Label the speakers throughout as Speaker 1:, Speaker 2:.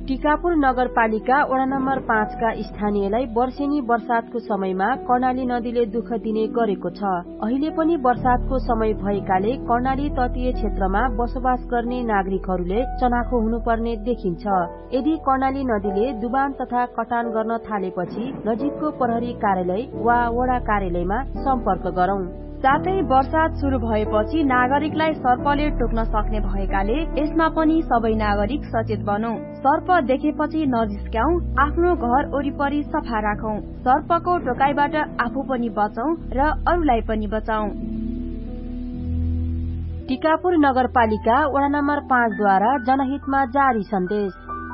Speaker 1: टिकापुर नगरपालिका वडा नम्बर 5 का स्थानीयलाई वर्षेनी वर्षातको समयमा कर्णाली नदीले दुःख दिने गरेको छ। अहिले पनि वर्षातको समय भएकाले कर्णाली तटीय क्षेत्रमा बसोबास गर्ने नागरिकहरूले चनाखो हुनुपर्ने देखिन्छ। यदि कर्णाली नदीले डुबान तथा कटान गर्न थालेपछि नजिकको प्रहरी कार्यालय वा वडा कार्यालयमा सम्पर्क गरौं।
Speaker 2: साथै वर्षात शुरू भएपछि नागरिकलाई सर्पले टोक्न सक्ने भएकाले यसमा पनि सबै नागरिक सचेत बनौं। सर्प देखेपछि नजिस्क्याउ, आफ्नो घर वरिपरि सफा राखौं। सर्पको टोकाइबाट आफू पनि बचौं र अरूलाई पनि बचाउँ।
Speaker 1: टिकापुर नगरपालिका वडा नम्बर 5 द्वारा जनहितमा जारी सन्देश।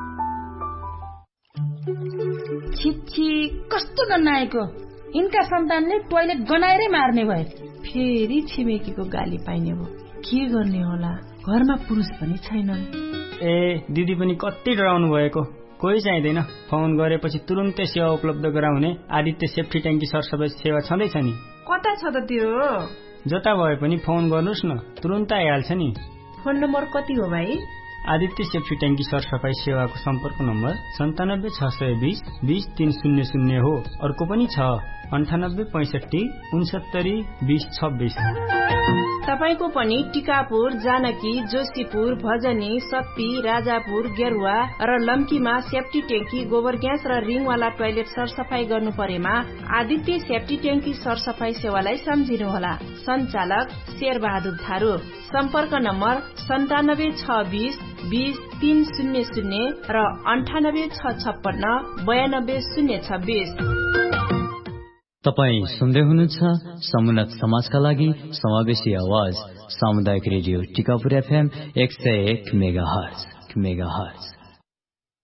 Speaker 3: छिछि कस्तो गन्नाएको, यिनका सन्तानले टोयलेट गनाएरै मार्ने भए। फेरि छिमेकीको गाली पाइने भयो, के गर्ने होला, घरमा पुरुष पनि छैनन्।
Speaker 4: ए दिदी पनि कति डराउनु भएको, कोही चाहिँदैन। फोन गरेपछि तुरुन्तै सेवा उपलब्ध गराउने आदित्य सेफ्टी ट्याङ्की सरसफाई सेवा छँदैछ नि।
Speaker 3: कता छ त त्यो?
Speaker 4: जता भए पनि फोन गर्नुस् न, तुरुन्तै आइहाल्छ नि।
Speaker 3: फोन नम्बर कति हो भाइ?
Speaker 4: आदित्य सेफ्टी ट्याङ्की सरसफाई सेवाको सम्पर्क नम्बर 97 620 20300 हो। अर्को पनि छ 98 65 69 20 26।
Speaker 3: तपाईको पनि टिकापुर, जानकी, जोशीपुर, भजनी, सप्पी, राजापुर, गेरुवा र लम्कीमा सेफ्टी ट्याङ्की, गोबर ग्यास र रिङवाला टोयलेट सरसफाई गर्नु परेमा आदित्य सेफ्टी ट्याङ्की सरसफाई सेवालाई सम्झिनुहोला। सञ्चालक शेरबहादुर थारू। सम्पर्क नम्बर 97 620 20 300 र 98 656 92 026।
Speaker 5: तपाई सुन्दै हुनुहुन्छ समुन्नत समाजका लागि समावेशी आवाज सामुदायिक रेडियो टिकापुर FM 101 मेगाहर्ज।